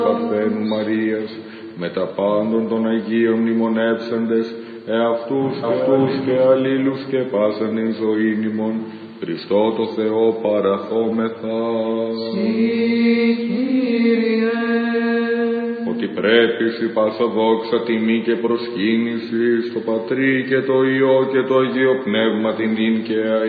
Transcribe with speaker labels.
Speaker 1: Παρθένου Μαρίας, με τα πάντων των Αγίων μνημονεύσαντες, αυτούς και αλλήλους και πάσαν εν ζωήν ημών, Χριστό το Θεό παραθόμεθα. Ότι πρέπει η πάσα δόξα, τιμή και προσκύνηση στο Πατρί και το Υιό και το Αγίο Πνεύμα την και